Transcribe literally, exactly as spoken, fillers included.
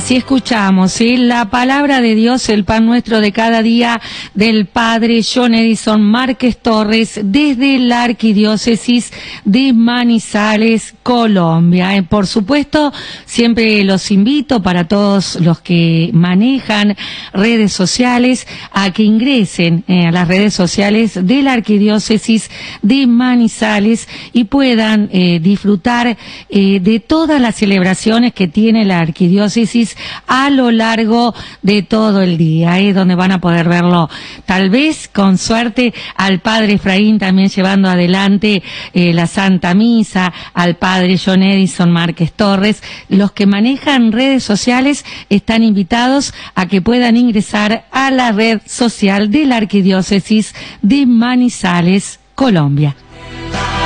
Así escuchamos, ¿sí? La palabra de Dios, el pan nuestro de cada día, del Padre John Edison Márquez Torres, desde la Arquidiócesis de Manizales, Colombia. Eh, por supuesto, siempre los invito para todos los que manejan redes sociales a que ingresen eh, a las redes sociales de la Arquidiócesis de Manizales y puedan eh, disfrutar eh, de todas las celebraciones que tiene la Arquidiócesis a lo largo de todo el día, eh, donde van a poder verlo, tal vez con suerte, al Padre Efraín también llevando adelante eh, la Santa Misa, al Padre John Edison Márquez Torres. Los que manejan redes sociales están invitados a que puedan ingresar a la red social de la Arquidiócesis de Manizales, Colombia.